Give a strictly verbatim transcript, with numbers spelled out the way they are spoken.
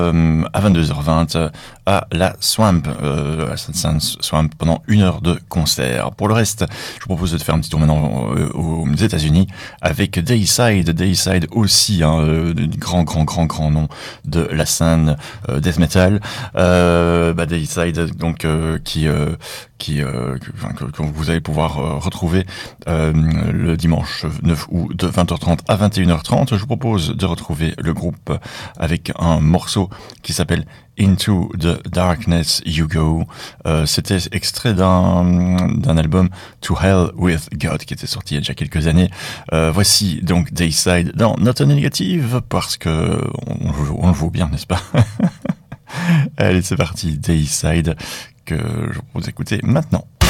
Euh, à vingt-deux heures vingt euh, à la Swamp, euh, à Sunset Swamp pendant une heure de concert. Pour le reste, je vous propose de faire un petit tour maintenant euh, aux États-Unis avec Dayside. Dayside aussi, hein, euh, grand, grand, grand, grand nom de la scène euh, death metal. Euh, bah, Dayside, donc euh, qui euh, qui euh, que, que vous allez pouvoir euh, retrouver euh, le dimanche neuf août de vingt heures trente à vingt et une heures trente. Je vous propose de retrouver le groupe avec un morceau qui s'appelle Into the Darkness You Go. Euh, c'était extrait d'un d'un album To Hell with God qui était sorti il y a déjà quelques années. Euh, voici donc Dayside dans Note Négative parce que on, on le vaut bien, n'est-ce pas? Allez, c'est parti, Dayside que je vous propose d'écouter maintenant.